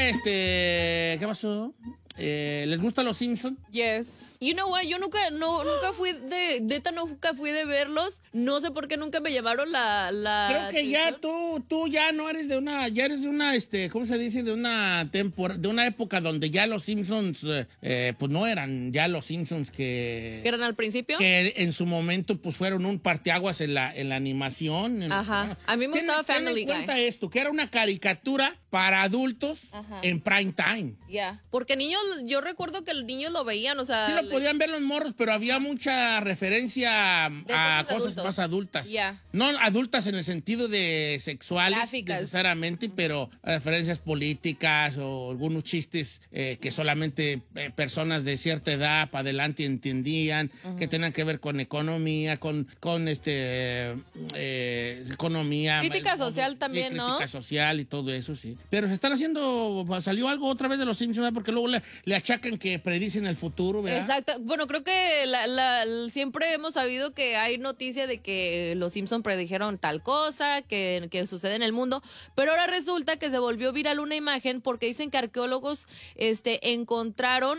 ¿qué pasó? ¿Les gustan los Simpsons? Yes. You know what? Yo nunca fui nunca fui de verlos. No sé por qué nunca me llamaron la Creo que ya atención. tú ya no eres ya eres de una, ¿cómo se dice? De una de una época donde ya los Simpsons, pues no eran ya los Simpsons ¿Que eran al principio? que en su momento, pues fueron un parteaguas en la animación. Ajá. A mí me gustaba Family Guy. Ten en cuenta esto, que era una caricatura para adultos en prime time. Ya. Porque niños, yo recuerdo que los niños lo veían, o sea. Sí lo podían ver los morros, pero había mucha referencia a cosas más adultas. Ya. No adultas en el sentido de sexuales Gráficas. necesariamente, pero referencias políticas o algunos chistes que solamente personas de cierta edad para adelante entendían, que tenían que ver con economía, con economía. Crítica social también, ¿no? Crítica social y todo eso, sí. Pero se están haciendo, salió algo otra vez de los Simpsons, ¿verdad? Porque luego le achacan que predicen el futuro, ¿verdad? Exacto. Bueno, creo que siempre hemos sabido que hay noticia de que los Simpson predijeron tal cosa, que sucede en el mundo, pero ahora resulta que se volvió viral una imagen porque dicen que arqueólogos encontraron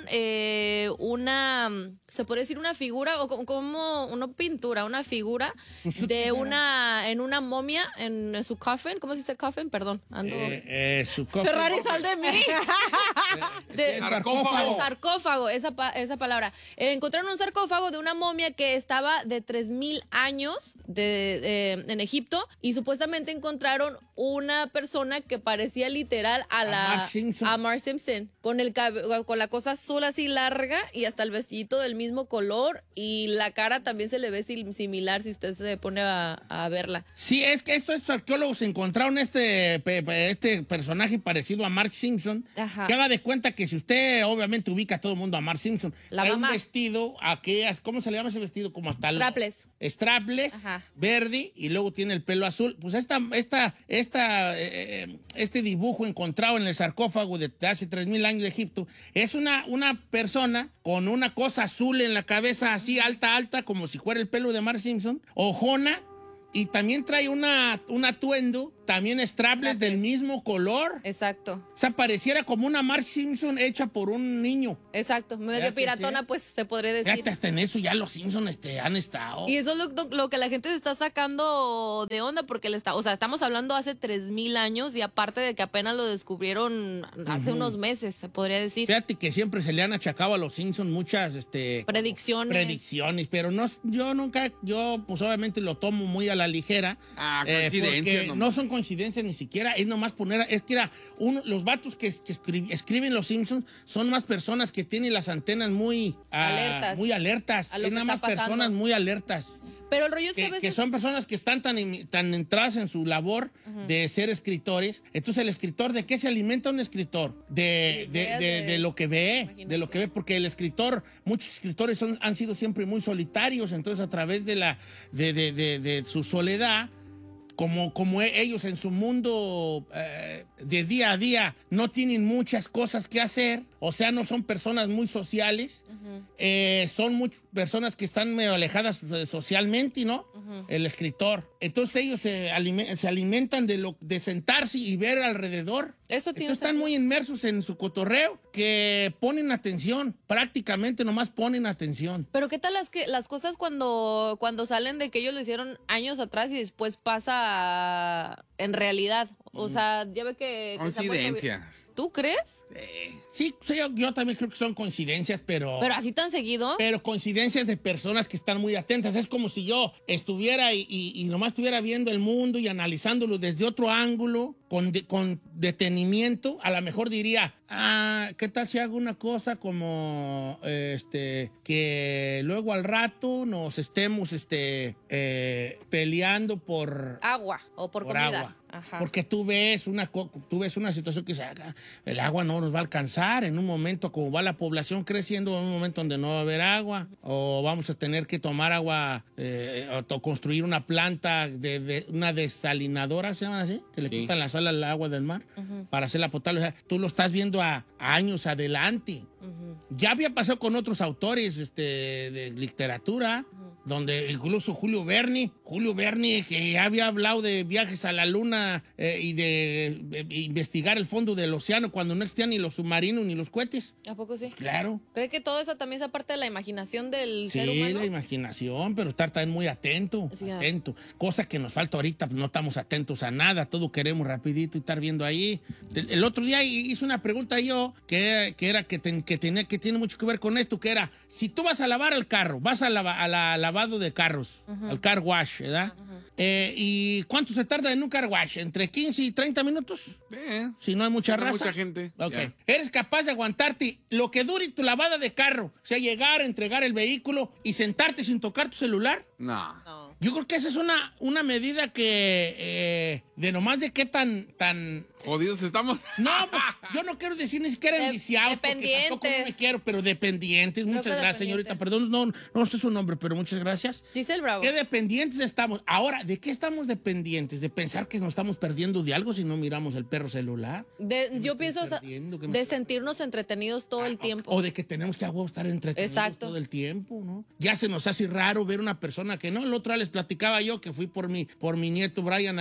se puede decir una figura o como una pintura, una figura de en una momia en su coffin. ¿Cómo se dice coffin? Perdón, ando. Su coffin. Ferrari, sal de mí. Sarcófago. Sarcófago, esa palabra. Encontraron un sarcófago de una momia que estaba de 3,000 años en Egipto y supuestamente encontraron una persona que parecía literal a Marge Simpson con la cosa azul así larga y hasta el vestidito del mismo color y la cara también se le ve similar si usted se pone a verla. Sí, es que estos arqueólogos encontraron este personaje parecido a Marge Simpson. Ajá. Que haga de cuenta que si usted obviamente ubica a todo el mundo a Marge Simpson, La trae mamá. un vestido, ¿cómo se le llama ese vestido? Como hasta Strapless. Ajá. Verde, y luego tiene el pelo azul. Pues este dibujo encontrado en el sarcófago de hace 3,000 años de Egipto es una persona con una cosa azul en la cabeza, así alta, como si fuera el pelo de Marge Simpson, ojona, y también trae un atuendo, también strapless del mismo color. Exacto. O sea, pareciera como una Marge Simpson hecha por un niño. Exacto, medio piratona, pues se podría decir. Fíjate, hasta en eso ya los Simpsons han estado. Y eso es lo que la gente se está sacando de onda, porque estamos hablando hace 3,000 años y aparte de que apenas lo descubrieron hace unos meses, se podría decir. Fíjate que siempre se le han achacado a los Simpsons muchas predicciones, pero yo pues obviamente lo tomo muy a la ligera. Coincidencias. Porque no son coincidencias ni siquiera, es nomás los vatos que escriben los Simpsons son más personas que tienen las antenas muy alertas. A lo Es que nada está más pasando. personas muy alertas. Pero el rollo es que a veces... Que son personas que están tan entradas en su labor de ser escritores. Entonces, ¿el escritor de qué se alimenta un escritor? De lo que ve, porque el escritor, muchos escritores han sido siempre muy solitarios, entonces a través de su soledad, como ellos en su mundo de día a día no tienen muchas cosas que hacer, o sea, no son personas muy sociales, son personas que están medio alejadas socialmente, ¿no? El escritor. Entonces ellos se alimentan de sentarse y ver alrededor. Entonces están muy inmersos en su cotorreo que ponen atención, prácticamente nomás ponen atención. Pero ¿qué tal las cosas cuando salen de que ellos lo hicieron años atrás y después pasa en realidad? O sea, ya ve que... Coincidencias. ¿Tú crees? Sí, yo también creo que son coincidencias, pero... ¿Pero así tan seguido? Pero coincidencias de personas que están muy atentas. Es como si yo estuviera y nomás estuviera viendo el mundo y analizándolo desde otro ángulo, con detenimiento. A lo mejor diría, ¿qué tal si hago una cosa como que luego al rato nos estemos peleando por... agua o por comida. Agua. Ajá. Porque tú ves una situación que el agua no nos va a alcanzar en un momento, como va la población creciendo, en un momento donde no va a haber agua, o vamos a tener que tomar agua o construir una planta de una desalinadora, ¿se llaman así? Que le quitan la sal al agua del mar para hacerla potable. O sea, tú lo estás viendo a años adelante. Ya había pasado con otros autores de literatura, donde incluso Julio Verne Julio Verne, que había hablado de viajes a la luna y de investigar el fondo del océano cuando no existían ni los submarinos ni los cohetes. ¿A poco sí? Pues claro. ¿Cree que todo eso también es parte de la imaginación del Sí, ser humano? la imaginación, pero estar también muy atento, Sí, atento. Cosa que nos falta ahorita, pues no estamos atentos a nada, todo queremos rapidito y estar viendo ahí. El otro día hice una pregunta yo que tiene mucho que ver con esto, que era, si tú vas a lavar el carro, vas a la lavado de carros, al car wash, ¿verdad? ¿Y cuánto se tarda en un car wash? ¿Entre 15 y 30 minutos? Si no hay mucha no hay raza. mucha gente. Ok. Ya. ¿Eres capaz de aguantarte lo que dure tu lavada de carro? O sea, llegar, entregar el vehículo y sentarte sin tocar tu celular. No. No. Yo creo que esa es una medida que de nomás de qué tan... Jodidos estamos. No, pues, yo no quiero decir ni siquiera enviciados, porque tampoco no me quiero, pero dependientes. Creo Muchas que gracias, dependiente. señorita. Perdón, no sé su nombre, pero muchas gracias. Giselle Bravo. ¿Qué dependientes estamos? Ahora, ¿de qué estamos dependientes? ¿De pensar que nos estamos perdiendo de algo si no miramos el perro celular? Yo pienso perdiendo? ¿Qué me de estoy- sentirnos entretenidos todo el tiempo. O de que tenemos que a huevo estar entretenidos Exacto. todo el tiempo, ¿no? Ya se nos hace raro ver una persona que no. El otro día les platicaba yo que fui por mi nieto Brian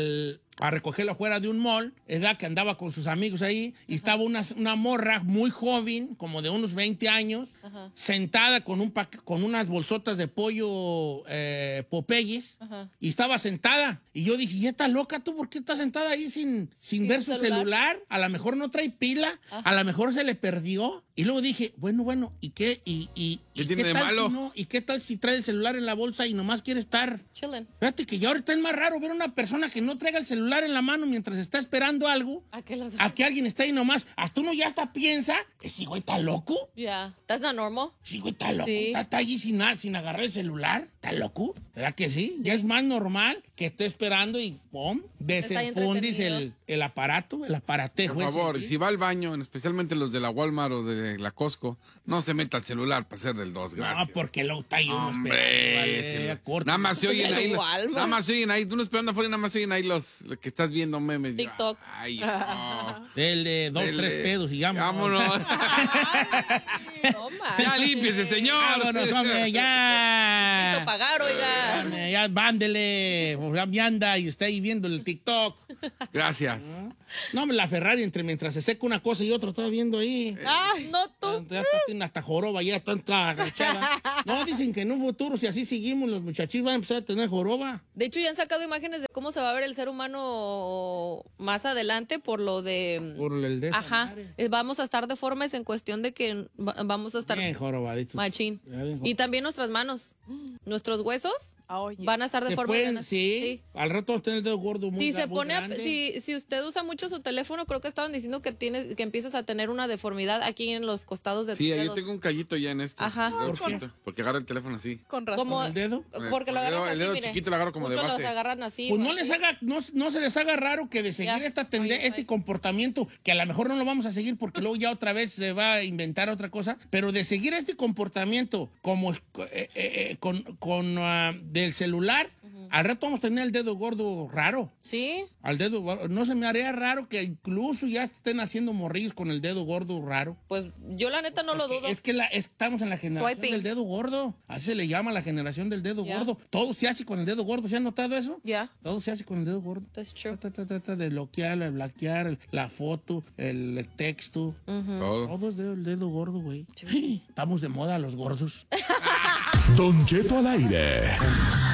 a recogerlo afuera de un mall, edad que andaba con sus amigos ahí, y estaba una morra muy joven, como de unos 20 años, sentada con unas bolsotas de pollo Popeyes, y estaba sentada. Y yo dije, ¿y está loca tú? ¿Por qué estás sentada ahí sin ver su celular? A lo mejor no trae pila, a lo mejor se le perdió. Y luego dije, bueno, ¿y qué? ¿Qué tiene de tal malo? si no? ¿Y qué tal si trae el celular en la bolsa y nomás quiere estar? Chillen. Fíjate que ya ahorita es más raro ver a una persona que no traiga el celular en la mano mientras está esperando algo, ¿A qué los... a que alguien esté ahí nomás. Hasta uno ya hasta piensa, ese güey está loco. Yeah. That's not normal. Sí, güey, está loco. Sí. Está allí sin agarrar el celular. ¿Está loco? ¿Verdad que sí? Ya es más normal que esté esperando y ¡pum! Desenfundis entretenido. el aparato, el aparatejo. Por ese, favor, ¿sí? si va al baño, especialmente los de la Walmart o de la Costco, no se meta el celular para hacer del 2, gracias. No, porque luego está ahí uno Hombre, esperando, vale, corta. nada más se oyen ahí. Walmart. Nada más se oyen ahí. Tú no esperando afuera y nada más se oyen ahí los que estás viendo memes. Yo, TikTok. Ay, no. Dele 2, Dele. 3 pedos y vámonos. Vámonos. No manches. Ya límpiese, señor. Vámonos, hombre, ya. Necesito pagar, oiga. Ya, vándele. Ya me anda y está ahí viendo el TikTok. Gracias. No, la Ferrari, mientras se seca una cosa y otra, estaba viendo ahí. Ay, no tú. Ya tiene hasta joroba, ya está agachada. No, dicen que en un futuro, si así seguimos, los muchachos van a empezar a tener joroba. De hecho, ya han sacado imágenes de cómo se va a ver el ser humano más adelante por lo de... Por el de esa Ajá. madre. Vamos a estar deformes en cuestión de que vamos a estar Bien jorobadito. machín. Ya bien Y también nuestras manos. Nuestros huesos Oye. van a estar ¿Se deformes. pueden? Sí. Al rato vamos a tener el dedo gordo muy Si se muy pone grande. si usted usa mucho su teléfono, creo que estaban diciendo que que empiezas a tener una deformidad aquí en los costados de tus Sí, yo dedos. tengo un callito ya en este. Ajá. El dedo ¿Por qué? chiquito, porque agarra el teléfono así. Con razón. Como- ¿Con el dedo? Porque lo El dedo- agarras así, el dedo mire. chiquito lo agarro como de Muchos base. los agarran así. Pues o así. no se les haga raro que de seguir Ya. este comportamiento, que a lo mejor no lo vamos a seguir porque luego ya otra vez se va a inventar otra cosa, pero de seguir este comportamiento como del celular, al rato vamos a tener el dedo gordo raro. Sí. Al dedo gordo. No se me haría raro que incluso ya estén haciendo morrillos con el dedo gordo raro. Pues yo la neta no lo dudo. Es que estamos en la generación Swiping. del dedo gordo. Así se le llama la generación del dedo Ya. gordo. Todo se hace con el dedo gordo. ¿Se han notado eso? Ya. Todo se hace con el dedo gordo. That's true. Trata de bloquear, bloquear la foto, el texto. Todo. Todo es el dedo gordo, güey. Estamos de moda los gordos. Don Cheto al aire.